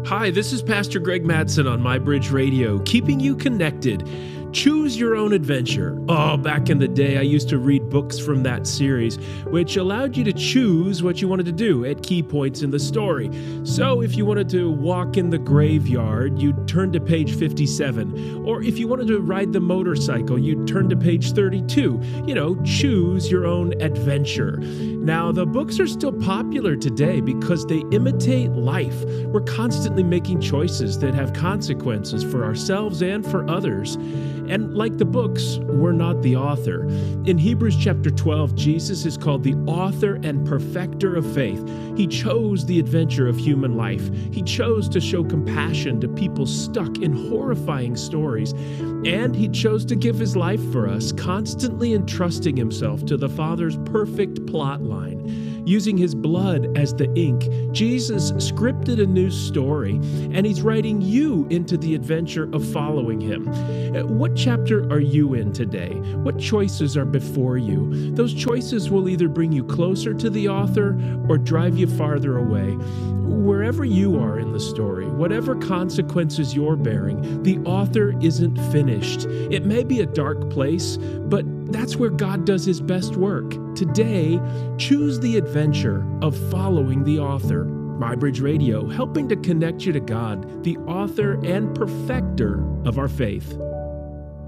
Hi, this is Pastor Greg Mattson on MyBridge Radio, keeping you connected. Choose Your Own Adventure. Oh, back in the day, I used to read books from that series, which allowed you to choose what you wanted to do at key points in the story. So if you wanted to walk in the graveyard, you'd turn to page 57. Or if you wanted to ride the motorcycle, you'd turn to page 32. Choose your own adventure. Now, the books are still popular today because they imitate life. We're constantly making choices that have consequences for ourselves and for others. And like the books, we're not the author. In Hebrews chapter 12, Jesus is called the author and perfecter of faith. He chose the adventure of human life. He chose to show compassion to people stuck in horrifying stories. And he chose to give his life for us, constantly entrusting himself to the Father's perfect plot line. Using his blood as the ink, Jesus scripted a new story, and he's writing you into the adventure of following him. What chapter are you in today? What choices are before you? Those choices will either bring you closer to the author or drive you farther away. Wherever you are in the story, whatever consequences you're bearing, the author isn't finished. It may be a dark place, but that's where God does his best work. Today, choose the adventure of following the author. MyBridge Radio, helping to connect you to God, the author and perfecter of our faith.